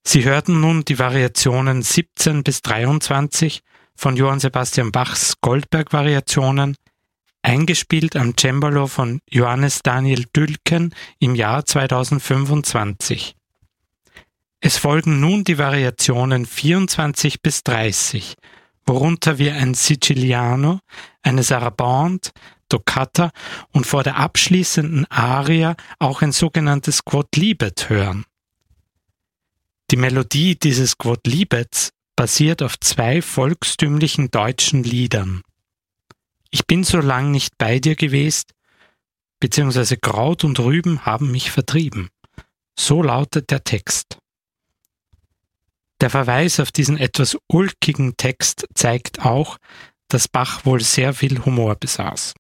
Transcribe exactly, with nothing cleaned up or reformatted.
Sie hörten nun die Variationen siebzehn bis dreiundzwanzig von Johann Sebastian Bachs Goldberg-Variationen, eingespielt am Cembalo von Johannes Daniel Dülken im Jahr zweitausendfünfundzwanzig. Es folgen nun die Variationen vierundzwanzig bis dreißig, worunter wir ein Siciliano, eine Sarabande, Toccata und vor der abschließenden Aria auch ein sogenanntes Quodlibet hören. Die Melodie dieses Quodlibets basiert auf zwei volkstümlichen deutschen Liedern. Ich bin so lang nicht bei dir gewesen, beziehungsweise Kraut und Rüben haben mich vertrieben. So lautet der Text. Der Verweis auf diesen etwas ulkigen Text zeigt auch, dass Bach wohl sehr viel Humor besaß.